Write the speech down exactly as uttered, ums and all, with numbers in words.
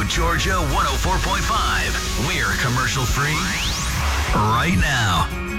Georgia one oh four point five. We're commercial free right now.